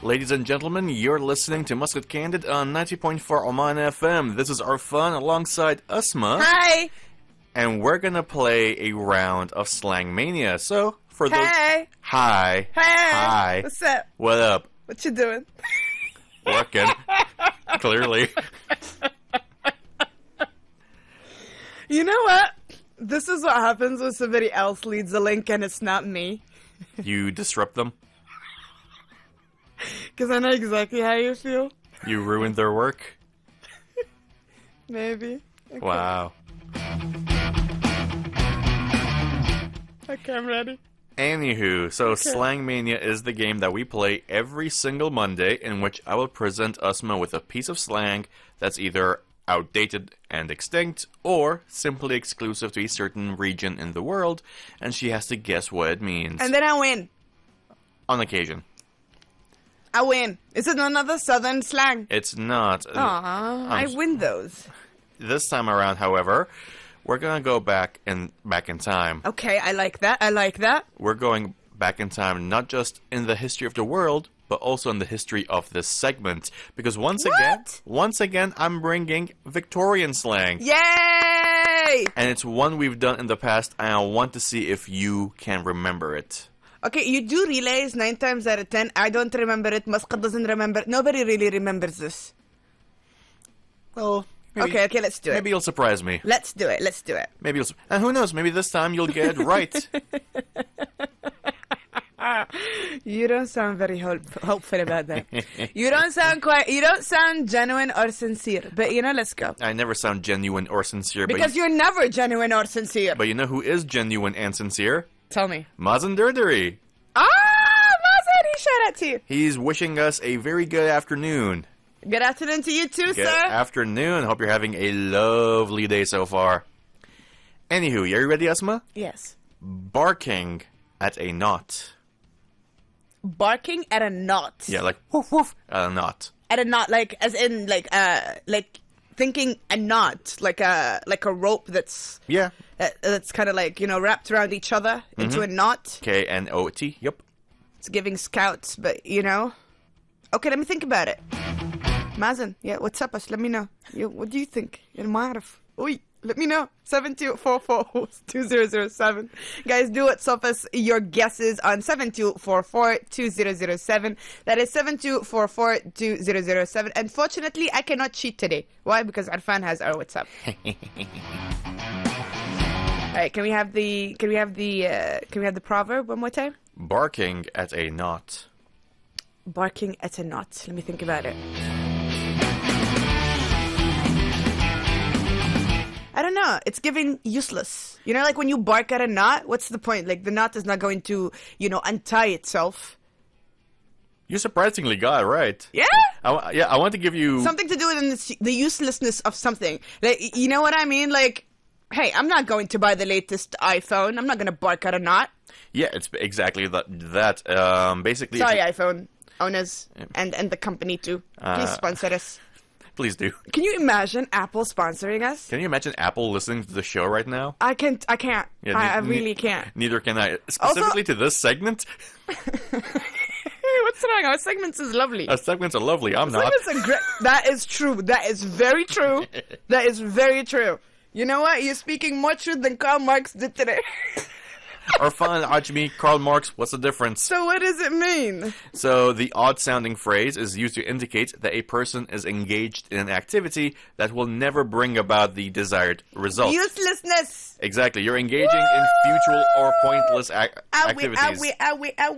Ladies and gentlemen, you're listening to Muscat Candid on 90.4 Oman FM. This is Arfan alongside Asma. Hi. And we're gonna play a round of Slang Mania. So, for those... Hey. Hi. Hey. Hi. What's up? What up? What you doing? Working. Clearly. You know what? This is what happens when somebody else leads a link and it's not me. You disrupt them. Because I know exactly how you feel. You ruined their work. Maybe. Okay. Wow. Okay, I'm ready. Anywho, so Slang Mania is the game that we play every single Monday in which I will present Asma with a piece of slang that's either outdated and extinct or simply exclusive to a certain region in the world, and she has to guess what it means. And then I win. On occasion. I win. Is it another southern slang? It's not. I win those. This time around, however, we're gonna go back in time. Okay, I like that. I like that. We're going back in time, not just in the history of the world, but also in the history of this segment. Because once again, I'm bringing Victorian slang. Yay! And it's one we've done in the past, and I want to see if you can remember it. Okay, you do relays 9 times out of 10. I don't remember it. Muscat doesn't remember it. Nobody really remembers this. Well, maybe, okay, let's do it. Maybe you'll surprise me. Let's do it. Maybe you'll... And who knows, maybe this time you'll get it right. You don't sound very hopeful about that. You don't sound genuine or sincere. But, let's go. I never sound genuine or sincere. Because you're never genuine or sincere. But you know who is genuine and sincere? Tell me. Mazen Durduri. Ah, Mazen, he shot at you. He's wishing us a very good afternoon. Good afternoon to you too, good sir. Good afternoon. Hope you're having a lovely day so far. Anywho, are you ready, Asma? Yes. Barking at a knot. Barking at a knot. Yeah, like woof woof at a knot. At a knot, like as in like thinking a knot, like a rope that's that's kind of like wrapped around each other into a knot. K-N-O-T. Yep. It's giving scouts, but Okay, let me think about it. Mazen, yeah, what's up? Let me know. What do you think? Let me know. 7244-2007. Guys, do WhatsApp us your guesses on 7244-2007. That is 7244-2007. Unfortunately, I cannot cheat today. Why? Because Arfan has our WhatsApp. All right, can we have the proverb one more time? Barking at a knot. Barking at a knot. Let me think about it. I don't know. It's giving useless. Like when you bark at a knot, what's the point? Like the knot is not going to, untie itself. You surprisingly got it right. Yeah? I want to give you... Something to do with the uselessness of something. Like, you know what I mean? Like, hey, I'm not going to buy the latest iPhone. I'm not going to bark at a knot. Yeah, it's exactly that. Basically... Sorry, iPhone owners and the company too. Please sponsor us. Please do. Can you imagine Apple sponsoring us? Can you imagine Apple listening to the show right now? I can't. Yeah, I really can't. Neither can I. Specifically to this segment. What's wrong? Our segments is lovely. Our segments are lovely. I'm not. Segments are great. That is true. That is very true. That is very true. You know what? You're speaking more truth than Karl Marx did today. Arfan, Ajmi, Karl Marx, what's the difference? So what does it mean? So the odd-sounding phrase is used to indicate that a person is engaged in an activity that will never bring about the desired result. Uselessness! Exactly. You're engaging in futile or pointless activities. I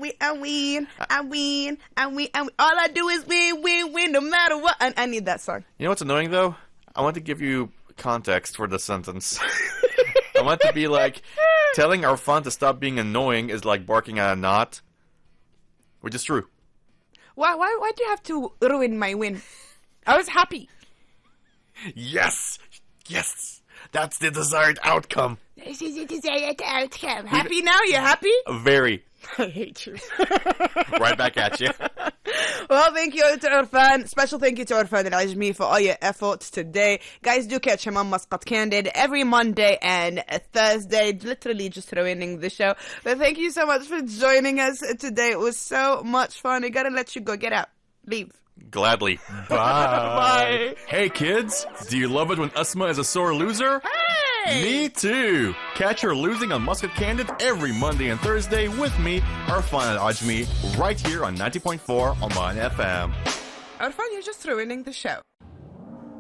win. All I do is win, no matter what. I need that song. You know what's annoying, though? I want to give you context for the sentence. I want to be like, telling Arfan to stop being annoying is like barking at a knot, which is true. Why do you have to ruin my win? I was happy. Yes! That's the desired outcome. This is the desired outcome. Happy now? You happy? Very. I hate you. Right back at you. Well, thank you to Arfan. Special thank you to Arfan Al-Ajmi for all your efforts today. Guys, do catch him on Muscat Candid every Monday and Thursday. Literally just ruining the show. But thank you so much for joining us today. It was so much fun. I gotta let you go. Get out. Leave. Gladly. Bye. Hey kids, do you love it when Asma is a sore loser? Hey! Me too. Catch her losing on Muscat Candid every Monday and Thursday with me, Arfan Al-Ajmi, right here on 90.4 Oman FM. Arfan, you're just ruining the show.